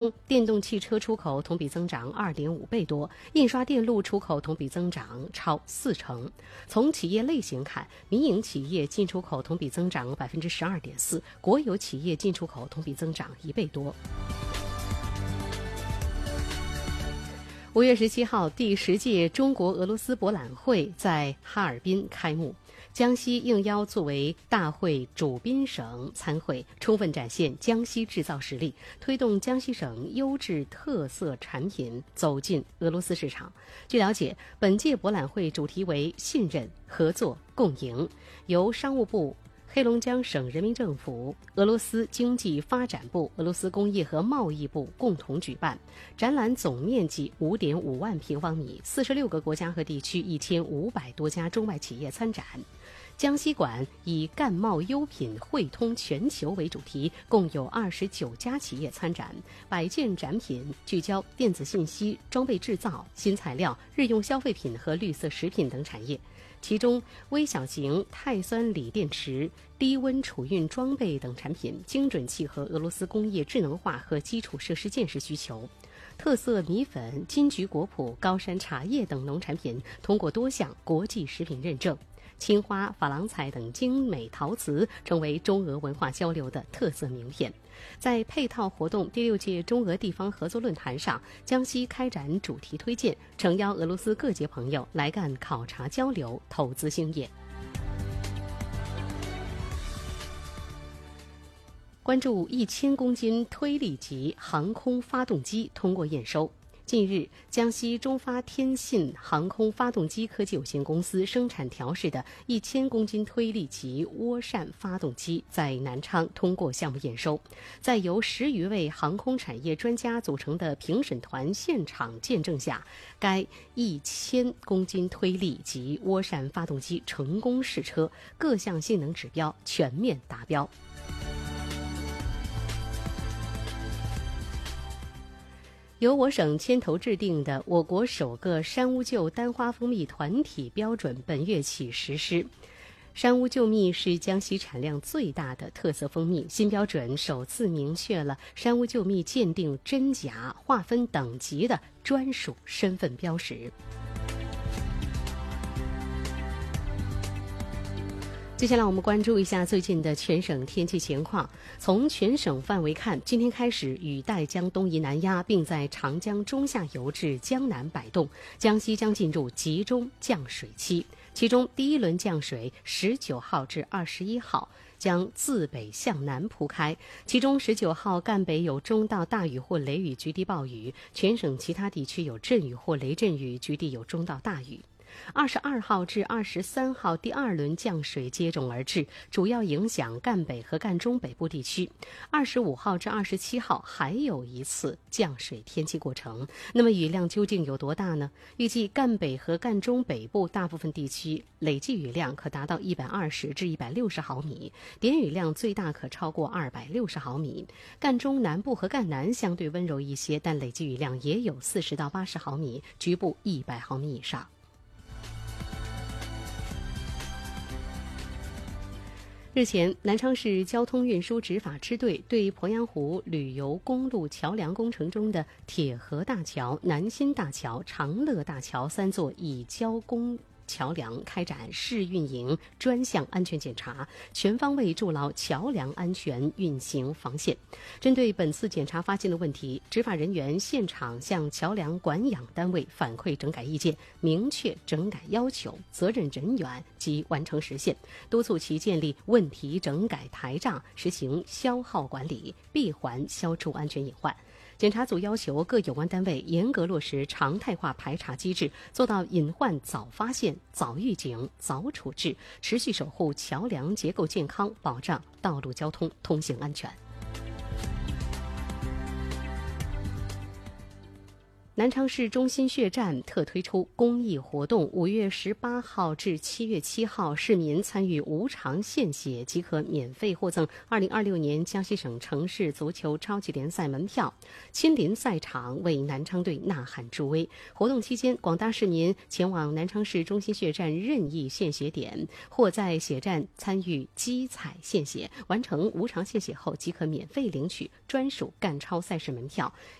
中，电动汽车出口同比增长 2.5 倍多，印刷电路出口同比增长超40%。从企业类型看，民营企业进出口同比增长 12.4%， 国有企业进出口同比增长1倍多。5月17号，第10届中国俄罗斯博览会在哈尔滨开幕。江西应邀作为大会主宾省参会，充分展现江西制造实力，推动江西省优质特色产品走进俄罗斯市场。据了解，本届博览会主题为信任、合作、共赢，由商务部、黑龙江省人民政府、俄罗斯经济发展部、俄罗斯工业和贸易部共同举办。展览总面积 5.5 万平方米，46个国家和地区1500多家中外企业参展。江西馆以赣贸优品汇通全球为主题，共有29家企业参展，100件展品聚焦电子信息、装备制造、新材料、日用消费品和绿色食品等产业。其中，微小型钛酸锂电池、低温储运装备等产品精准契合俄罗斯工业智能化和基础设施建设需求。特色米粉、金桔果脯、高山茶叶等农产品通过多项国际食品认证。青花、珐琅彩等精美陶瓷成为中俄文化交流的特色名片。在配套活动第6届中俄地方合作论坛上，江西开展主题推荐，诚邀俄罗斯各界朋友来赣考察交流、投资兴业。关注1000公斤推力级航空发动机通过验收。近日，江西中发天信航空发动机科技有限公司生产调试的1000公斤推力级涡扇发动机在南昌通过项目验收。在由10余位航空产业专家组成的评审团现场见证下，该1000公斤推力级涡扇发动机成功试车，各项性能指标全面达标。由我省牵头制定的我国首个山乌桕单花蜂蜜团体标准本月起实施。山乌桕蜜是江西产量最大的特色蜂蜜，新标准首次明确了山乌桕蜜鉴定真假、划分等级的专属身份标识。接下来我们关注一下最近的全省天气情况。从全省范围看，今天开始雨带将东移南压，并在长江中下游至江南摆动，江西将进入集中降水期。其中第一轮降水19号至21号将自北向南铺开，其中19号赣北有中到大雨或雷雨，局地暴雨，全省其他地区有阵雨或雷阵雨，局地有中到大雨。22号至23号第二轮降水接踵而至，主要影响赣北和赣中北部地区。25号至27号还有一次降水天气过程。那么雨量究竟有多大呢？预计赣北和赣中北部大部分地区累计雨量可达到120至160毫米，点雨量最大可超过260毫米。赣中南部和赣南相对温柔一些，但累计雨量也有40到80毫米，局部100毫米以上。日前，南昌市交通运输执法支队对鄱阳湖旅游公路桥梁工程中的铁河大桥、南新大桥、长乐大桥3座乙交工桥梁开展试运营专项安全检查，全方位筑牢桥梁安全运行防线。针对本次检查发现的问题，执法人员现场向桥梁管养单位反馈整改意见，明确整改要求、责任人员及完成时限，督促其建立问题整改台账，实行消耗管理，闭环消除安全隐患。检查组要求各有关单位严格落实常态化排查机制，做到隐患早发现、早预警、早处置，持续守护桥梁结构健康，保障道路交通通行安全。南昌市中心血站特推出公益活动，5月18号至7月7号，市民参与无偿献血即可免费获赠2026年江西省城市足球超级联赛门票，亲临赛场为南昌队呐喊助威。活动期间，广大市民前往南昌市中心血站任意献血点，或在血站参与机采献血，完成无偿献血后即可免费领取专属赣超赛事门票，